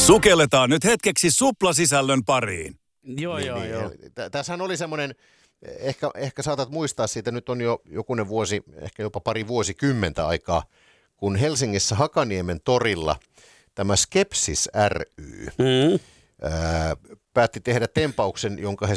Sukelletaan nyt hetkeksi suplasisällön pariin. Joo. Tässähän oli semmoinen, ehkä saatat muistaa siitä, nyt on jo jokunen vuosi, ehkä jopa pari vuosikymmentä aikaa, kun Helsingissä Hakaniemen torilla tämä Skepsis ry päätti tehdä tempauksen, jonka he